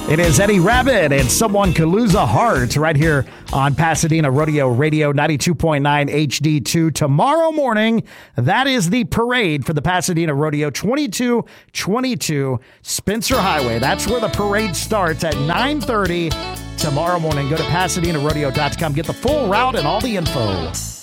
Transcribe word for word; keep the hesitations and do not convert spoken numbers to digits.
It is Eddie Rabbit and Someone Could Lose a Heart right here on Pasadena Rodeo Radio ninety-two point nine H D two. Tomorrow morning, that is the parade for the Pasadena Rodeo twenty-two twenty-two Spencer Highway. That's where the parade starts at nine thirty tomorrow morning. Go to Pasadena Rodeo dot com. Get the full route and all the info.